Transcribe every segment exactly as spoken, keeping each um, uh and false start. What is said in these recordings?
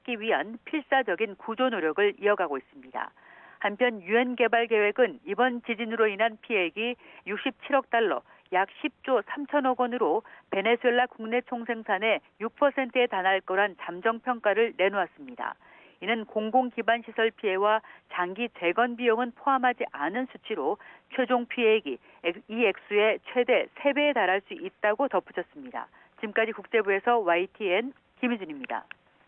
막기 위한 필사적인 구조 노력을 이어가고 있습니다. 한편 유엔 개발 계획은 이번 지진으로 인한 피해액이 육십칠억 달러, 약 십조 삼천억 원으로 베네수엘라 국내 총생산의 육 퍼센트에 달할 거란 잠정 평가를 내놓았습니다. 이는 공공기반시설 피해와 장기 재건 비용은 포함하지 않은 수치로 최종 피해액이 이 액수의 최대 세 배에 달할 수 있다고 덧붙였습니다. 지금까지 국제부에서 와이티엔 김희준입니다.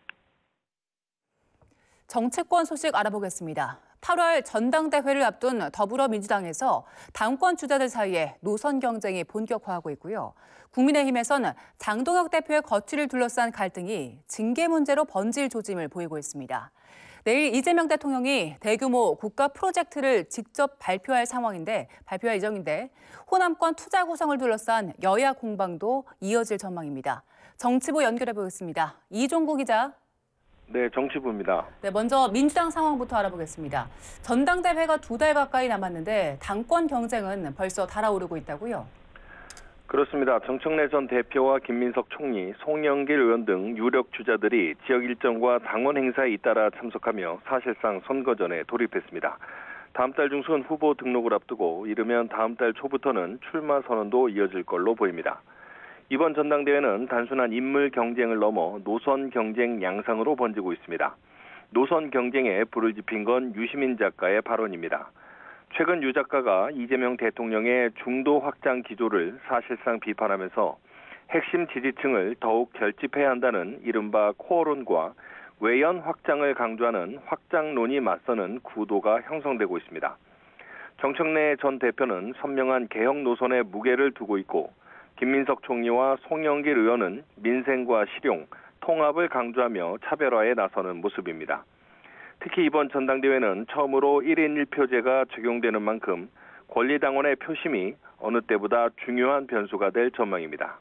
정치권 소식 알아보겠습니다. 팔월 전당대회를 앞둔 더불어민주당에서 당권 주자들 사이에 노선 경쟁이 본격화하고 있고요. 국민의힘에서는 장동혁 대표의 거취를 둘러싼 갈등이 징계 문제로 번질 조짐을 보이고 있습니다. 내일 이재명 대통령이 대규모 국가 프로젝트를 직접 발표할 상황인데, 발표할 예정인데 호남권 투자 구성을 둘러싼 여야 공방도 이어질 전망입니다. 정치부 연결해 보겠습니다. 이종구 기자. 네, 정치부입니다. 네, 먼저 민주당 상황부터 알아보겠습니다. 전당대회가 두 달 가까이 남았는데 당권 경쟁은 벌써 달아오르고 있다고요? 그렇습니다. 정청래 전 대표와 김민석 총리, 송영길 의원 등 유력 주자들이 지역 일정과 당원 행사에 잇따라 참석하며 사실상 선거전에 돌입했습니다. 다음 달 중순 후보 등록을 앞두고 이르면 다음 달 초부터는 출마 선언도 이어질 걸로 보입니다. 이번 전당대회는 단순한 인물 경쟁을 넘어 노선 경쟁 양상으로 번지고 있습니다. 노선 경쟁에 불을 지핀 건 유시민 작가의 발언입니다. 최근 유 작가가 이재명 대통령의 중도 확장 기조를 사실상 비판하면서 핵심 지지층을 더욱 결집해야 한다는 이른바 코어론과 외연 확장을 강조하는 확장론이 맞서는 구도가 형성되고 있습니다. 정청래 전 대표는 선명한 개혁 노선에 무게를 두고 있고 김민석 총리와 송영길 의원은 민생과 실용, 통합을 강조하며 차별화에 나서는 모습입니다. 특히 이번 전당대회는 처음으로 일 인 일 표제가 적용되는 만큼 권리당원의 표심이 어느 때보다 중요한 변수가 될 전망입니다.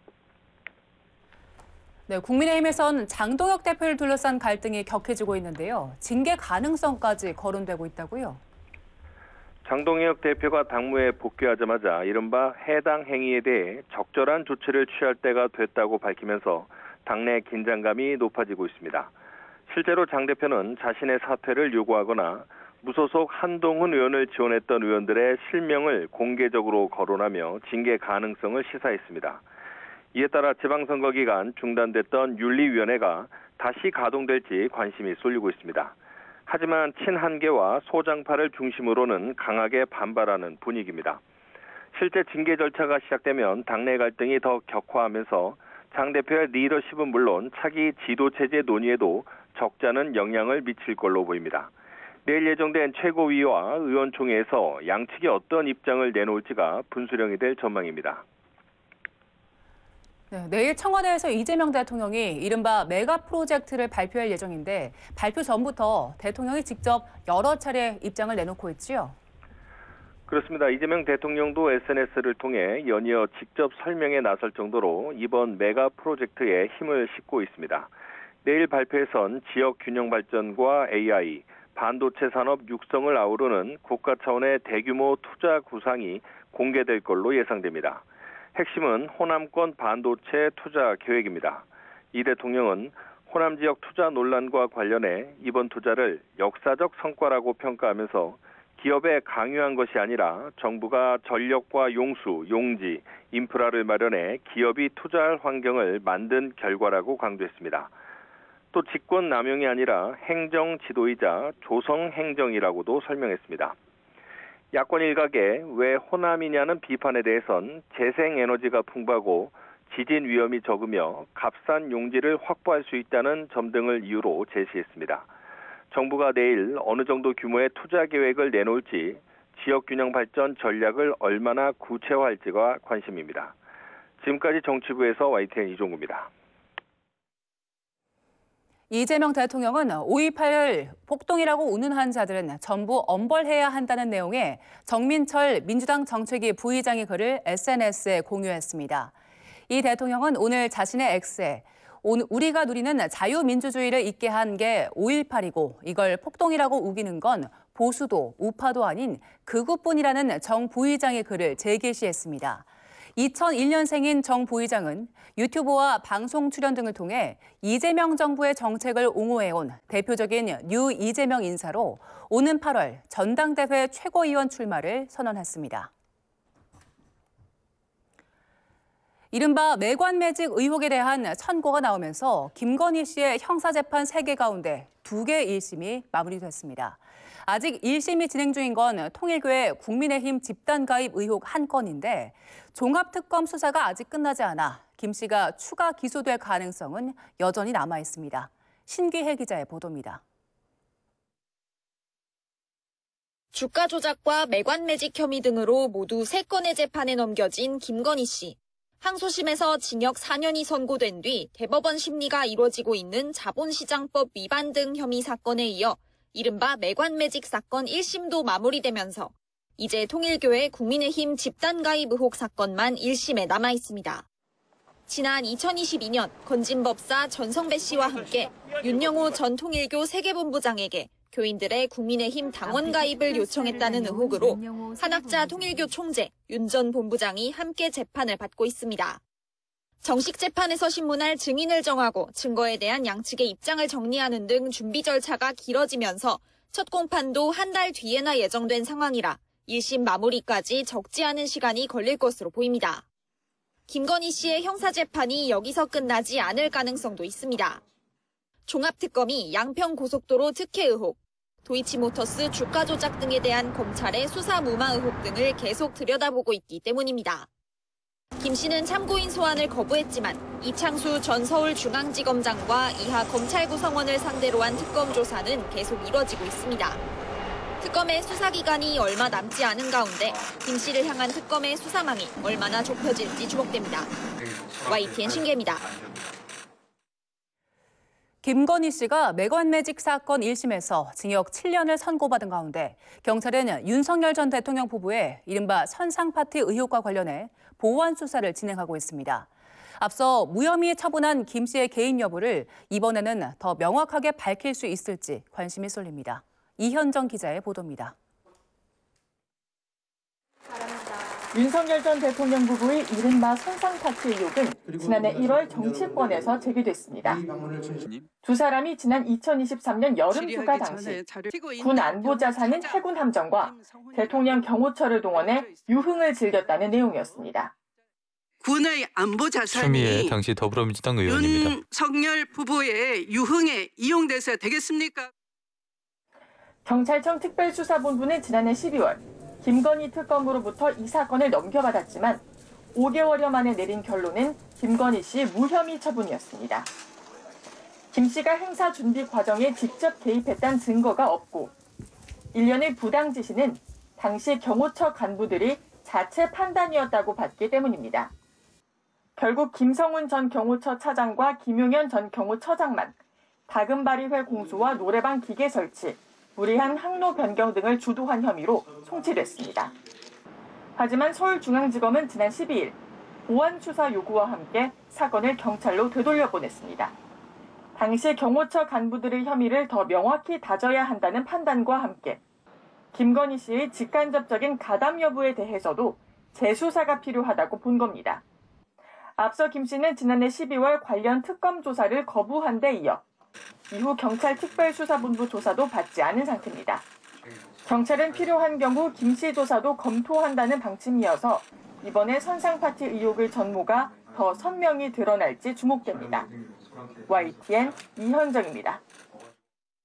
네, 국민의힘에선 장동혁 대표를 둘러싼 갈등이 격해지고 있는데요. 징계 가능성까지 거론되고 있다고요? 장동혁 대표가 당무에 복귀하자마자 이른바 해당 행위에 대해 적절한 조치를 취할 때가 됐다고 밝히면서 당내 긴장감이 높아지고 있습니다. 실제로 장 대표는 자신의 사퇴를 요구하거나 무소속 한동훈 의원을 지원했던 의원들의 실명을 공개적으로 거론하며 징계 가능성을 시사했습니다. 이에 따라 지방선거 기간 중단됐던 윤리위원회가 다시 가동될지 관심이 쏠리고 있습니다. 하지만 친한계와 소장파를 중심으로는 강하게 반발하는 분위기입니다. 실제 징계 절차가 시작되면 당내 갈등이 더 격화하면서 장 대표의 리더십은 물론 차기 지도체제 논의에도 적잖은 영향을 미칠 걸로 보입니다. 내일 예정된 최고위와 의원총회에서 양측이 어떤 입장을 내놓을지가 분수령이 될 전망입니다. 네, 내일 청와대에서 이재명 대통령이 이른바 메가 프로젝트를 발표할 예정인데 발표 전부터 대통령이 직접 여러 차례 입장을 내놓고 있지요? 그렇습니다. 이재명 대통령도 에스엔에스를 통해 연이어 직접 설명에 나설 정도로 이번 메가 프로젝트에 힘을 싣고 있습니다. 내일 발표에선 지역 균형 발전과 에이아이, 반도체 산업 육성을 아우르는 국가 차원의 대규모 투자 구상이 공개될 걸로 예상됩니다. 핵심은 호남권 반도체 투자 계획입니다. 이 대통령은 호남 지역 투자 논란과 관련해 이번 투자를 역사적 성과라고 평가하면서 기업에 강요한 것이 아니라 정부가 전력과 용수, 용지, 인프라를 마련해 기업이 투자할 환경을 만든 결과라고 강조했습니다. 또 직권 남용이 아니라 행정 지도이자 조성 행정이라고도 설명했습니다. 야권 일각에 왜 호남이냐는 비판에 대해선 재생에너지가 풍부하고 지진 위험이 적으며 값싼 용지를 확보할 수 있다는 점 등을 이유로 제시했습니다. 정부가 내일 어느 정도 규모의 투자 계획을 내놓을지 지역 균형 발전 전략을 얼마나 구체화할지가 관심입니다. 지금까지 정치부에서 와이티엔 이종구입니다. 이재명 대통령은 오이팔을 폭동이라고 운운한 자들은 전부 엄벌해야 한다는 내용의 정민철 민주당 정책위 부의장의 글을 에스엔에스에 공유했습니다. 이 대통령은 오늘 자신의 X에 우리가 누리는 자유민주주의를 잊게 한 게 오일팔이고 이걸 폭동이라고 우기는 건 보수도 우파도 아닌 극우뿐이라는 정 부의장의 글을 재게시했습니다. 이천일 년생인 정 부의장은 유튜브와 방송 출연 등을 통해 이재명 정부의 정책을 옹호해온 대표적인 뉴 이재명 인사로 오는 팔월 전당대회 최고위원 출마를 선언했습니다. 이른바 매관매직 의혹에 대한 선고가 나오면서 김건희 씨의 형사재판 세 개 가운데 두 개 일 심이 마무리됐습니다. 아직 일 심이 진행 중인 건 통일교의 국민의힘 집단가입 의혹 한 건인데 종합특검 수사가 아직 끝나지 않아 김 씨가 추가 기소될 가능성은 여전히 남아 있습니다. 신기혜 기자의 보도입니다. 주가 조작과 매관매직 혐의 등으로 모두 세 건의 재판에 넘겨진 김건희 씨. 항소심에서 징역 사 년이 선고된 뒤 대법원 심리가 이뤄지고 있는 자본시장법 위반 등 혐의 사건에 이어 이른바 매관매직 사건 일 심도 마무리되면서 이제 통일교회 국민의힘 집단가입 의혹 사건만 일 심에 남아 있습니다. 지난 이천이십이 년 건진법사 전성배 씨와 함께 윤영호 전 통일교 세계본부장에게 교인들의 국민의힘 당원 가입을 요청했다는 의혹으로 한학자 통일교 총재 윤 전 본부장이 함께 재판을 받고 있습니다. 정식 재판에서 신문할 증인을 정하고 증거에 대한 양측의 입장을 정리하는 등 준비 절차가 길어지면서 첫 공판도 한 달 뒤에나 예정된 상황이라 일 심 마무리까지 적지 않은 시간이 걸릴 것으로 보입니다. 김건희 씨의 형사재판이 여기서 끝나지 않을 가능성도 있습니다. 종합특검이 양평고속도로 특혜 의혹, 도이치모터스 주가 조작 등에 대한 검찰의 수사 무마 의혹 등을 계속 들여다보고 있기 때문입니다. 김 씨는 참고인 소환을 거부했지만 이창수 전 서울중앙지검장과 이하 검찰구성원을 상대로 한 특검 조사는 계속 이뤄지고 있습니다. 특검의 수사기간이 얼마 남지 않은 가운데 김 씨를 향한 특검의 수사망이 얼마나 좁혀질지 주목됩니다. 와이티엔 신기혜입니다. 김건희 씨가 매관매직 사건 일 심에서 징역 칠 년을 선고받은 가운데 경찰은 윤석열 전 대통령 부부의 이른바 선상파티 의혹과 관련해 보완 수사를 진행하고 있습니다. 앞서 무혐의 처분한 김 씨의 개인 여부를 이번에는 더 명확하게 밝힐 수 있을지 관심이 쏠립니다. 이현정 기자의 보도입니다. 윤석열 전 대통령 부부의 이른바 선상파티 의혹은 지난해 일월 정치권에서 제기됐습니다. 두 사람이 지난 이천이십삼 년 여름 휴가 당시 군 안보자산인 해군 함정과 대통령 경호처를 동원해 유흥을 즐겼다는 내용이었습니다. 군의 안보자산이 추미애 당시 더불어민주당 의원입니다. 윤석열 부부의 유흥에 이용돼서 되겠습니까? 경찰청 특별수사본부는 지난해 십이월 김건희 특검으로부터 이 사건을 넘겨받았지만 오 개월여 만에 내린 결론은 김건희 씨 무혐의 처분이었습니다. 김 씨가 행사 준비 과정에 직접 개입했다는 증거가 없고 일련의 부당 지시는 당시 경호처 간부들이 자체 판단이었다고 봤기 때문입니다. 결국 김성훈 전 경호처 차장과 김용현 전 경호처장만 다금바리회 공수와 노래방 기계 설치, 무리한 항로 변경 등을 주도한 혐의로 송치됐습니다. 하지만 서울중앙지검은 지난 십이 일 보완 수사 요구와 함께 사건을 경찰로 되돌려보냈습니다. 당시 경호처 간부들의 혐의를 더 명확히 다져야 한다는 판단과 함께 김건희 씨의 직간접적인 가담 여부에 대해서도 재수사가 필요하다고 본 겁니다. 앞서 김 씨는 지난해 십이월 관련 특검 조사를 거부한 데 이어 이후 경찰 특별수사본부 조사도 받지 않은 상태입니다. 경찰은 필요한 경우 김 씨 조사도 검토한다는 방침이어서 이번에 선상파티 의혹의 전모가 더 선명히 드러날지 주목됩니다. 와이티엔 이현정입니다.